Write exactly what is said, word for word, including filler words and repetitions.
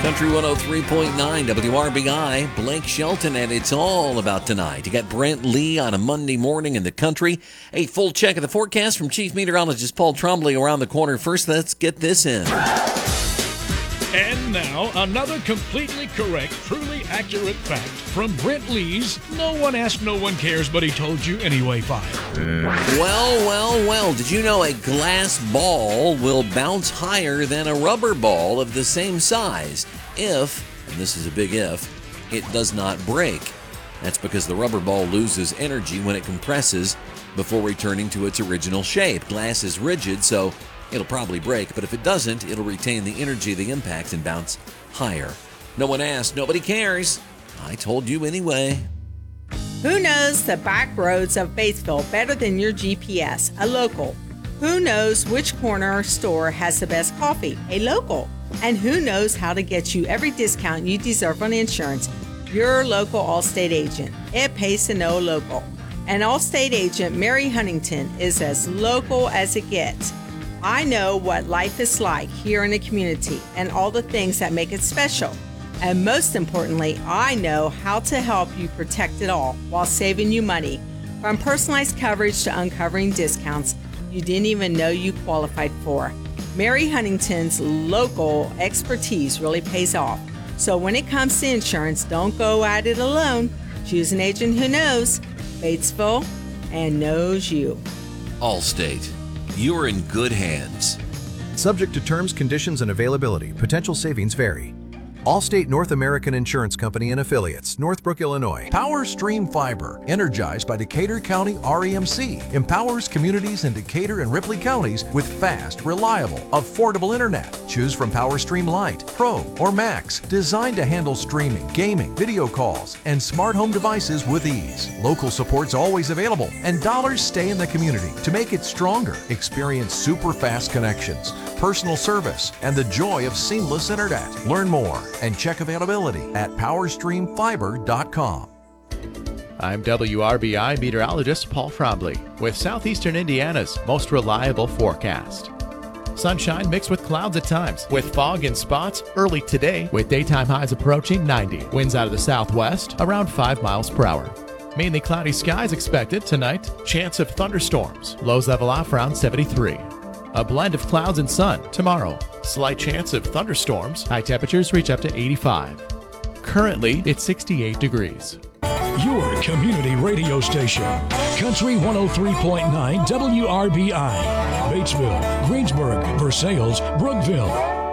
Country one oh three point nine W R B I, Blake Shelton, and it's all about tonight. You got Brent Lee on a Monday morning in the country. A full check of the forecast from Chief Meteorologist Paul Trombley around the corner. First, let's get this in. And now, another completely correct, truly accurate fact from Brent Lee's No One Asked, No One Cares, But He Told You Anyway file. Well, well, well, did you know a glass ball will bounce higher than a rubber ball of the same size if, and this is a big if, it does not break? That's because the rubber ball loses energy when it compresses before returning to its original shape. Glass is rigid, so it'll probably break, but if it doesn't, it'll retain the energy of the impact and bounce higher. No one asked, nobody cares. I told you anyway. Who knows the back roads of Batesville better than your G P S? A local. Who knows which corner store has the best coffee? A local. And who knows how to get you every discount you deserve on insurance? Your local Allstate agent. It pays to know a local. And Allstate agent Mary Huntington is as local as it gets. I know what life is like here in the community and all the things that make it special. And most importantly, I know how to help you protect it all while saving you money. From personalized coverage to uncovering discounts you didn't even know you qualified for. Mary Huntington's local expertise really pays off. So when it comes to insurance, don't go at it alone. Choose an agent who knows Batesville and knows you. Allstate. You're in good hands. Subject to terms, conditions, and availability. Potential savings vary. Allstate North American Insurance Company and Affiliates, Northbrook, Illinois. PowerStream Fiber, energized by Decatur County R E M C, empowers communities in Decatur and Ripley counties with fast, reliable, affordable internet. Choose from PowerStream Lite, Pro, or Max, designed to handle streaming, gaming, video calls, and smart home devices with ease. Local support's always available, and dollars stay in the community. To make it stronger, experience super fast connections, personal service, and the joy of seamless internet. Learn more and check availability at power stream fiber dot com. I'm W R B I meteorologist Paul Trombley with Southeastern Indiana's most reliable forecast. Sunshine mixed with clouds at times, with fog in spots early today, with daytime highs approaching ninety. Winds out of the southwest around five miles per hour. Mainly cloudy skies expected tonight. Chance of thunderstorms. Lows level off around seventy-three. A blend of clouds and sun tomorrow. Slight chance of thunderstorms. High temperatures reach up to eighty-five. Currently, it's sixty-eight degrees. Your community radio station. Country one oh three point nine W R B I. Batesville, Greensburg, Versailles, Brookville.